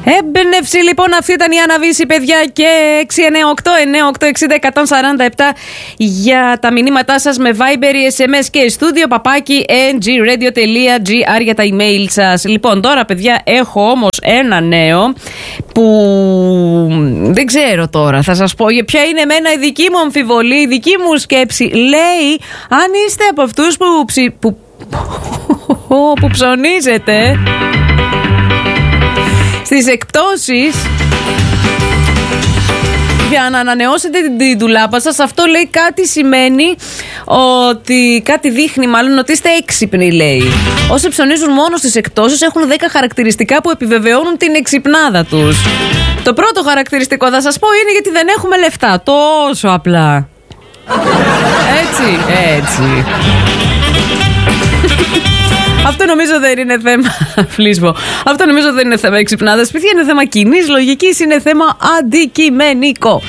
Έμπνευση λοιπόν, αυτή ήταν η Αναβίση, παιδιά, και 698-9860-147 για τα μηνύματά σας με Viber, SMS και στούντιο παπάκι ngradio.gr για τα email σας. Λοιπόν, τώρα παιδιά έχω όμως ένα νέο που δεν ξέρω τώρα, θα σας πω για ποια είναι εμένα η δική μου αμφιβολία, η δική μου σκέψη. Λέει, αν είστε από αυτούς που ψωνίζετε στις εκπτώσεις για να ανανεώσετε την ντουλάπα σας, αυτό λέει κάτι σημαίνει ότι κάτι δείχνει μάλλον ότι είστε έξυπνοι, λέει. Όσοι ψωνίζουν μόνο στις εκπτώσεις έχουν 10 χαρακτηριστικά που επιβεβαιώνουν την εξυπνάδα τους. Το πρώτο χαρακτηριστικό θα σας πω είναι γιατί δεν έχουμε λεφτά. Τόσο απλά. Έτσι. Αυτό νομίζω δεν είναι θέμα φλίσμο. Αυτό νομίζω δεν είναι θέμα εξυπνάδας. Παιδιά, είναι θέμα κοινής λογικής, είναι θέμα αντικειμενικό.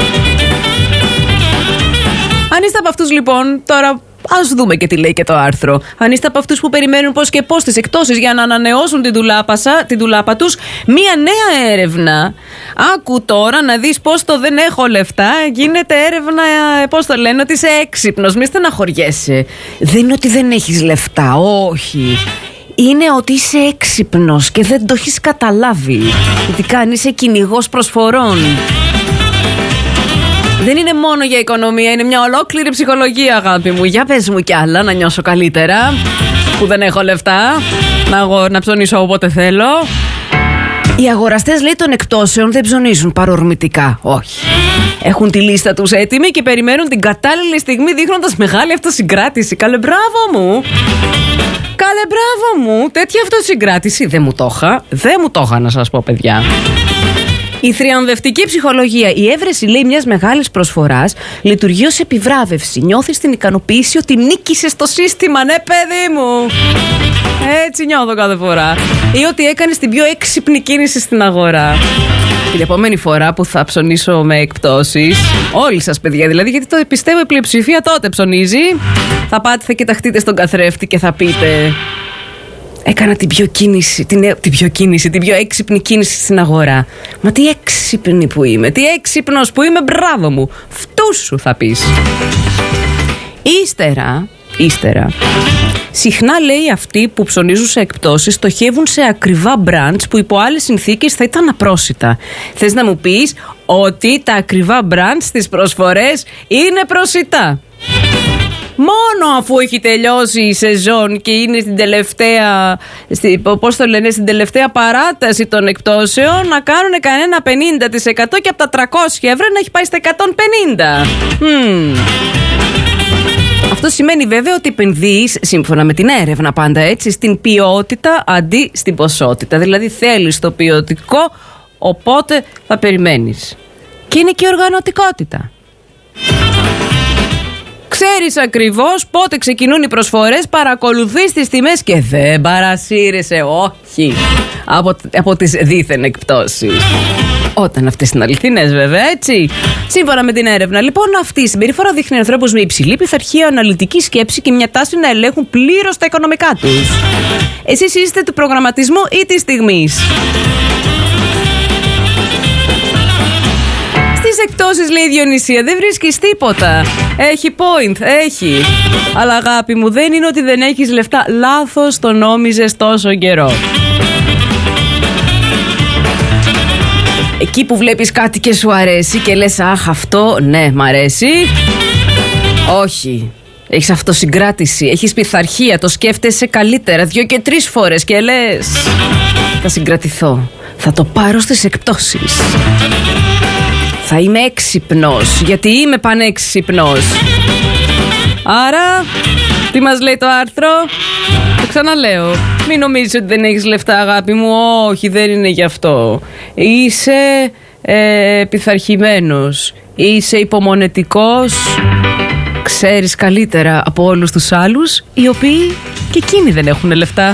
Αν είστε από αυτούς λοιπόν, τώρα ας δούμε και τι λέει και το άρθρο. Αν είστε από αυτούς που περιμένουν πώς και πώς τις εκτόσεις για να ανανεώσουν την ντουλάπα τους, μία νέα έρευνα. Άκου τώρα να δεις πώς το δεν έχω λεφτά. Γίνεται έρευνα, πώς το λένε, ότι είσαι έξυπνος. Μη στεναχωριέσαι. Δεν είναι ότι δεν έχεις λεφτά, όχι. Είναι ότι είσαι έξυπνος και δεν το έχεις καταλάβει. Ειδικά αν είσαι κυνηγός προσφορών. Δεν είναι μόνο για οικονομία, είναι μια ολόκληρη ψυχολογία, αγάπη μου. Για πες μου κι άλλα, να νιώσω καλύτερα, που δεν έχω λεφτά, να ψωνίσω όποτε θέλω. Οι αγοραστές, λέει, των εκπτώσεων δεν ψωνίζουν παρορμητικά. Όχι. Έχουν τη λίστα τους έτοιμη και περιμένουν την κατάλληλη στιγμή, δείχνοντας μεγάλη αυτοσυγκράτηση. Καλέ, μπράβο μου! Καλέ, μπράβο μου! Τέτοια αυτοσυγκράτηση δεν μου το είχα, να σας πω, παιδιά. Η θριαμβευτική ψυχολογία, η έβρεση, λέει, μιας μεγάλης προσφοράς λειτουργεί ως επιβράβευση. Νιώθεις την ικανοποίηση ότι νίκησες το σύστημα, ναι, παιδί μου. Έτσι νιώθω κάθε φορά. Ή ότι έκανες την πιο έξυπνη κίνηση στην αγορά. Την επόμενη φορά που θα ψωνίσω με εκπτώσεις, όλοι σας, παιδιά, δηλαδή, γιατί το πιστεύω η πλειοψηφία τότε ψωνίζει, θα πάτε, θα κοιταχτείτε στον καθρέφτη και θα πείτε: έκανα την πιο έξυπνη κίνηση στην αγορά. Μα τι έξυπνη που είμαι, τι έξυπνος που είμαι, μπράβο μου. Φτούς σου θα πεις. Ύστερα, συχνά, λέει, αυτοί που ψωνίζουν σε εκπτώσεις στοχεύουν σε ακριβά brands που υπό άλλες συνθήκες θα ήταν απρόσιτα. Θες να μου πεις ότι τα ακριβά brands στις προσφορές είναι προσιτά? Μόνο αφού έχει τελειώσει η σεζόν και είναι στην τελευταία, στην τελευταία παράταση των εκπτώσεων, να κάνουν κανένα 50% και από τα 300 ευρώ να έχει πάει στα 150. Αυτό σημαίνει βέβαια ότι επενδύεις, σύμφωνα με την έρευνα πάντα έτσι, στην ποιότητα αντί στην ποσότητα. Δηλαδή θέλεις το ποιοτικό, οπότε θα περιμένεις. Και είναι και η οργανωτικότητα. Ξέρεις ακριβώς πότε ξεκινούν οι προσφορές, παρακολουθείς τις τιμές και δεν παρασύρεσαι, όχι, από τις δίθεν εκπτώσεις. Όταν αυτές είναι αληθινές, βέβαια, έτσι. Σύμφωνα με την έρευνα, λοιπόν, αυτή η συμπεριφορά δείχνει ανθρώπους με υψηλή πειθαρχία, αναλυτική σκέψη και μια τάση να ελέγχουν πλήρως τα οικονομικά τους. Εσείς είστε του προγραμματισμού ή της στιγμής? Στις εκτόσεις, λέει η Διονυσία, δεν βρίσκεις τίποτα. Έχει point, έχει. Αλλά, αγάπη μου, δεν είναι ότι δεν έχεις λεφτά. Λάθος το νόμιζες τόσο καιρό. Εκεί που βλέπεις κάτι και σου αρέσει και λες, αχ, αυτό, ναι, μ' αρέσει. Όχι. Έχεις αυτοσυγκράτηση, έχεις πειθαρχία, το σκέφτεσαι καλύτερα 2 και 3 φορές και λες, θα συγκρατηθώ, θα το πάρω στις εκπτώσεις. Θα είμαι έξυπνος, γιατί είμαι πανέξυπνος. Άρα, τι μας λέει το άρθρο? Το ξαναλέω. Μην νομίζεις ότι δεν έχεις λεφτά, αγάπη μου. Όχι, δεν είναι γι' αυτό. Είσαι πειθαρχημένος. Είσαι υπομονετικός. Ξέρεις καλύτερα από όλους τους άλλους, οι οποίοι και εκείνοι δεν έχουν λεφτά.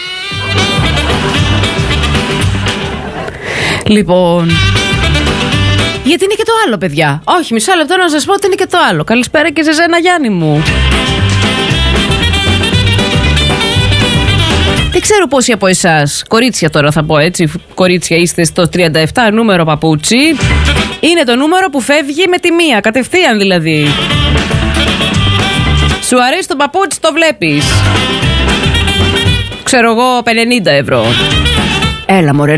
Λοιπόν, γιατί είναι και το άλλο, παιδιά. Όχι, μισό λεπτό να σας πω ότι είναι και το άλλο. Καλησπέρα και σε σένα, Γιάννη μου. Δεν ξέρω πόσοι από εσάς, κορίτσια τώρα θα πω έτσι, κορίτσια είστε στο 37 νούμερο παπούτσι. Είναι το νούμερο που φεύγει με τη μία, κατευθείαν δηλαδή. Σου αρέσει το παπούτσι, το βλέπεις. Ξέρω εγώ 50 ευρώ. Έλα μωρέ.